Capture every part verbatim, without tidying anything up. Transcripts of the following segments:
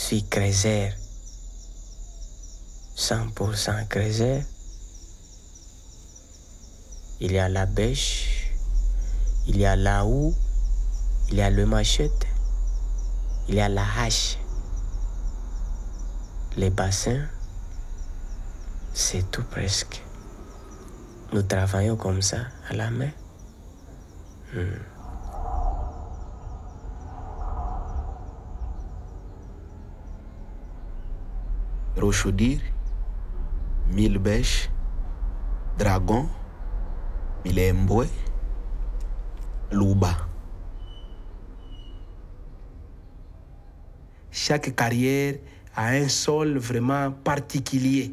suis Crézère. cent pour cent Crézère. Il y a la bêche, il y a la houe, il y a le machette, il y a la hache. Les bassins, c'est tout presque. Nous travaillons comme ça, à la main. Hmm. Rochaudir, mille bêches, dragon, milembwe, luba. Chaque carrière a un sol vraiment particulier.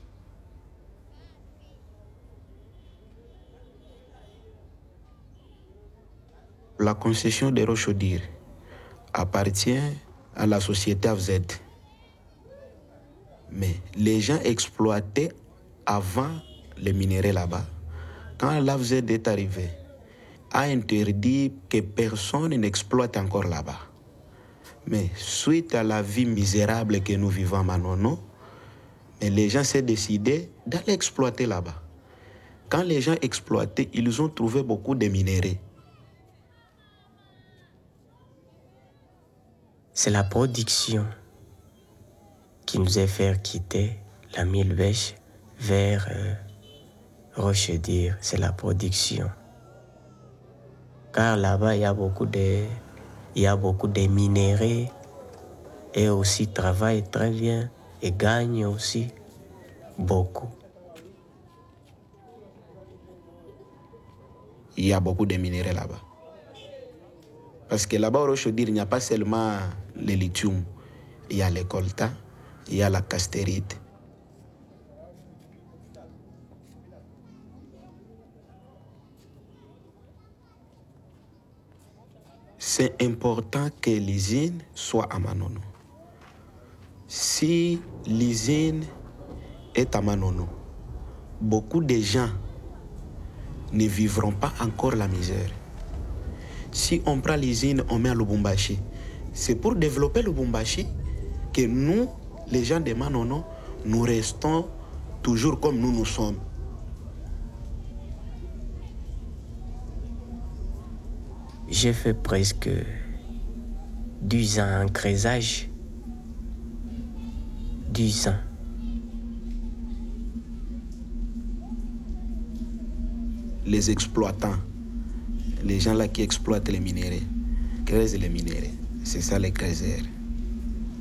La concession de Rochaudir appartient à la société A V Z. Mais les gens exploitaient avant les minéraux là-bas. Quand l'A V Z est arrivé, a interdit que personne n'exploite encore là-bas. Mais suite à la vie misérable que nous vivons à Manono, les gens s'est décidé d'aller exploiter là-bas. Quand les gens exploitaient, ils ont trouvé beaucoup de minéraux. C'est la production qui nous a fait quitter la mille bêches vers euh, Rochaudir. C'est la production. Car là-bas, il y a beaucoup de, il y a beaucoup de minéraux et aussi travaillent très bien et gagnent aussi beaucoup. Il y a beaucoup de minéraux là-bas. Parce que là-bas, au Rochaudir, il n'y a pas seulement le lithium. Il y a le coltan, il y a la castérite. C'est important que l'usine soit à Manono. Si l'usine est à Manono, beaucoup de gens ne vivront pas encore la misère. Si on prend l'usine, on met à Lubumbashi. C'est pour développer Lubumbashi que nous, les gens de Manono, nous restons toujours comme nous nous sommes. J'ai fait presque dix ans en creusage. Dix ans. Les exploitants, les gens là qui exploitent les minéraux, creusent les minéraux, c'est ça les creuseurs.